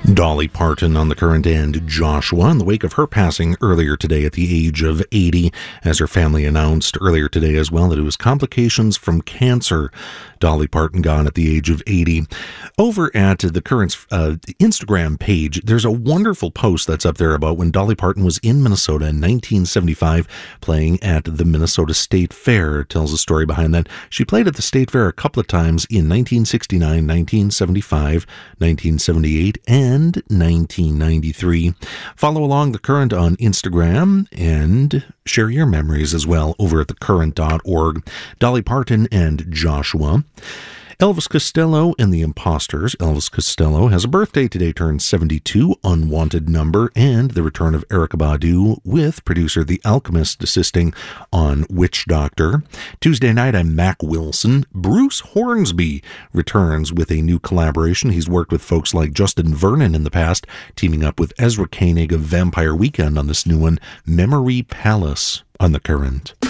Dolly Parton on the current, and Joshua in the wake of her passing earlier today at the age of 80, as her family announced earlier today as well that it was complications from cancer. Dolly Parton gone at the age of 80. Over at the Current's Instagram page, there's a wonderful post that's up there about when Dolly Parton was in Minnesota in 1975 playing at the Minnesota State Fair. It tells a story behind that. She played at the State Fair a couple of times in 1969, 1975, 1978, and 1993. Follow along The Current on Instagram and share your memories as well over at thecurrent.org. Dolly Parton and Joshua. Elvis Costello and the Imposters. Elvis Costello has a birthday today, turned 72, Unwanted Number, and the return of Erykah Badu with producer The Alchemist assisting on Witch Doctor. Tuesday night, I'm Mac Wilson. Bruce Hornsby returns with a new collaboration. He's worked with folks like Justin Vernon in the past, teaming up with Ezra Koenig of Vampire Weekend on this new one, Memory Palace on The Current.